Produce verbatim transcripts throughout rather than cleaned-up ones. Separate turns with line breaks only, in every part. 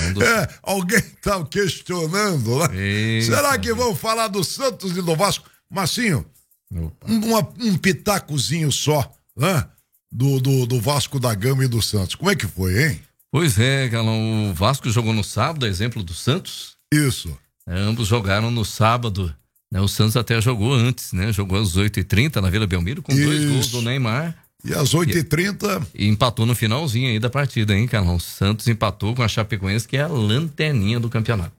Um dos...
É, alguém tá questionando lá.
Isso,
Será que
é.
vão falar do Santos e do Vasco? Marcinho, um, uma, um pitacozinho só, né? Do, do, do Vasco da Gama e do Santos. Como é que foi, hein?
Pois é, Galão, o Vasco jogou no sábado, exemplo do Santos.
Isso.
É, ambos jogaram no sábado, né? O Santos até jogou antes, né? Jogou às oito e trinta na Vila Belmiro com
Isso.
dois gols do Neymar.
E às oito e trinta...
E, e empatou no finalzinho aí da partida, hein, Galão? O Santos empatou com a Chapecoense, que é a lanterninha do campeonato.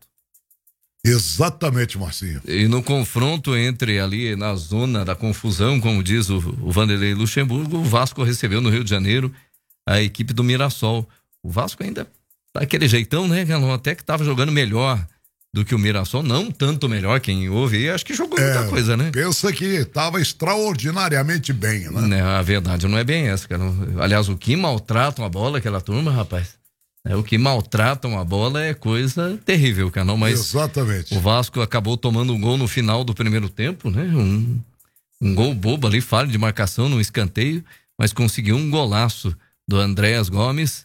Exatamente, Marcinho.
E no confronto entre ali na zona da confusão, como diz o, o Vanderlei Luxemburgo, o Vasco recebeu no Rio de Janeiro a equipe do Mirassol. O Vasco ainda daquele jeitão, né, Galão? Até que estava jogando melhor do que o Mirassol, não tanto melhor, quem ouve aí, acho que jogou
É,
muita coisa, né?
Pensa que estava extraordinariamente bem, né?
Né, a verdade não é bem essa, cara. Aliás, o que maltratam a bola, aquela turma, rapaz, é, o que maltratam a bola é coisa terrível, cara. Não, mas
exatamente.
O Vasco acabou tomando um gol no final do primeiro tempo, né? Um, um gol bobo ali, falha de marcação no escanteio, mas conseguiu um golaço do Andréas Gomes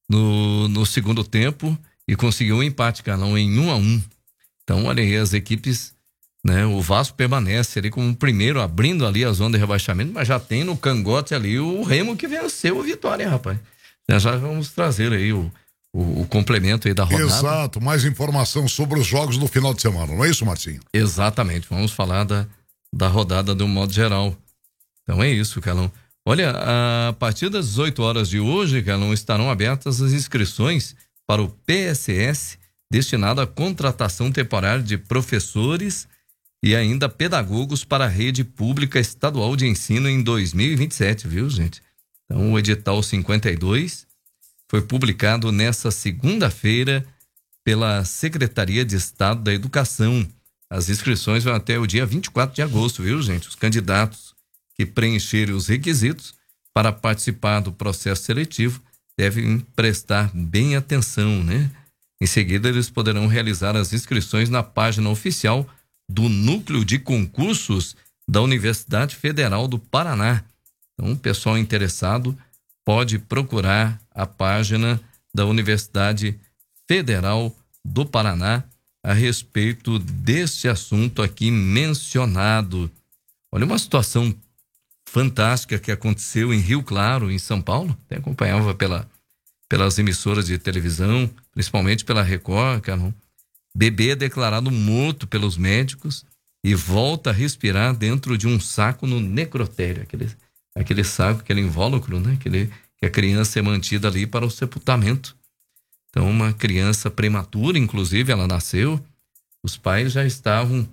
no, no segundo tempo e conseguiu um empate, Carlão, em um a um. Então, olha aí, as equipes, né? O Vasco permanece ali como o primeiro, abrindo ali a zona de rebaixamento, mas já tem no cangote ali o Remo que venceu a Vitória, rapaz. Já, já vamos trazer aí o, o, o complemento aí da rodada.
Exato, mais informação sobre os jogos do final de semana, não é isso, Marcinho?
Exatamente, vamos falar da, da rodada de um modo geral. Então é isso, Carlão. Olha, a partir das dezoito horas de hoje, Carlão, estarão abertas as inscrições para o P S S, destinado à contratação temporária de professores e ainda pedagogos para a rede pública estadual de ensino em dois mil e vinte e sete, viu, gente? Então, o edital cinquenta e dois foi publicado nesta segunda-feira pela Secretaria de Estado da Educação. As inscrições vão até o dia vinte e quatro de agosto, viu, gente? Os candidatos que preencherem os requisitos para participar do processo seletivo devem prestar bem atenção, né? Em seguida, eles poderão realizar as inscrições na página oficial do Núcleo de Concursos da Universidade Federal do Paraná. Então, o pessoal interessado pode procurar a página da Universidade Federal do Paraná a respeito deste assunto aqui mencionado. Olha, uma situação fantástica que aconteceu em Rio Claro, em São Paulo. Até acompanhava pela, pelas emissoras de televisão, principalmente pela Record, cara. Bebê é declarado morto pelos médicos e volta a respirar dentro de um saco no necrotério. Aquele, aquele saco, aquele invólucro, né? Aquele, que a criança é mantida ali para o sepultamento. Então, uma criança prematura, inclusive, ela nasceu. Os pais já estavam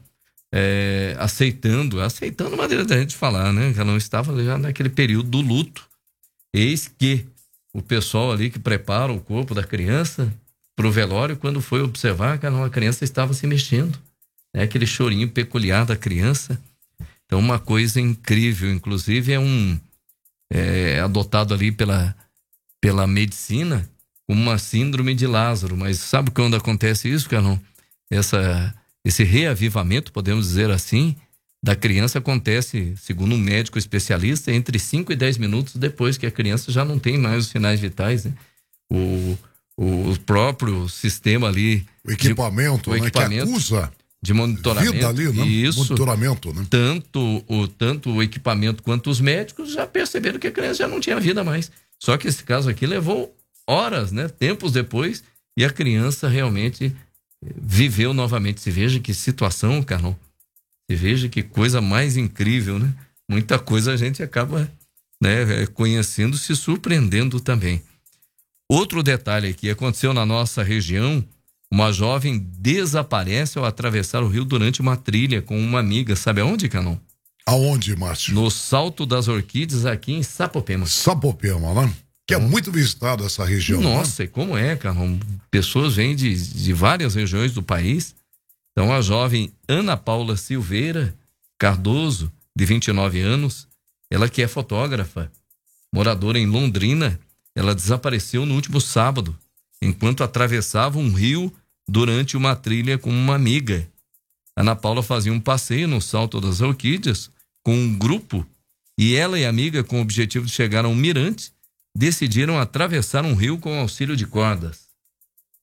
é, aceitando, aceitando a maneira da gente falar, né? Ela não estava já naquele período do luto. Eis que o pessoal ali que prepara o corpo da criança para o velório, quando foi observar que a criança estava se mexendo, né? Aquele chorinho peculiar da criança. Então, uma coisa incrível, inclusive é um é, adotado ali pela, pela medicina, uma síndrome de Lázaro. Mas sabe quando acontece isso, Carlão? Essa, esse reavivamento, podemos dizer assim, da criança acontece, segundo um médico especialista, entre cinco e dez minutos depois que a criança já não tem mais os sinais vitais, né? O, o próprio sistema ali...
O equipamento,
de, o
né?
equipamento
Que acusa
de monitoramento.
Vida ali, né?
Isso,
monitoramento, né?
Tanto o, tanto o equipamento quanto os médicos já perceberam que a criança já não tinha vida mais. Só que esse caso aqui levou horas, né? Tempos depois, e a criança realmente viveu novamente. Se veja que situação, Carlão. Se veja que coisa mais incrível, né? Muita coisa a gente acaba, né, conhecendo, se surpreendendo também. Outro detalhe aqui, aconteceu na nossa região, uma jovem desaparece ao atravessar o rio durante uma trilha com uma amiga. Sabe aonde, Carlão?
Aonde, Márcio?
No Salto das Orquídeas, aqui em Sapopema.
Sapopema, né? Que é muito visitado essa região.
Nossa,
né?
E como é, Carlão? Pessoas vêm de, de várias regiões do país. Então, a jovem Ana Paula Silveira Cardoso, de vinte e nove anos, ela que é fotógrafa, moradora em Londrina, ela desapareceu no último sábado, enquanto atravessava um rio durante uma trilha com uma amiga. Ana Paula fazia um passeio no Salto das Orquídeas com um grupo e ela e a amiga, com o objetivo de chegar a um mirante, decidiram atravessar um rio com auxílio de cordas.